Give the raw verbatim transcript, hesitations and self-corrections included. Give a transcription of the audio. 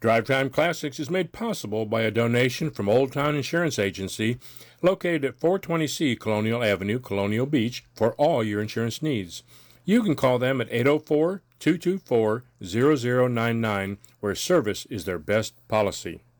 Drive Time Classics is made possible by a donation from Old Town Insurance Agency, located at four twenty C Colonial Avenue, Colonial Beach, for all your insurance needs. You can call them at eight oh four, two two four, zero zero nine nine, where service is their best policy.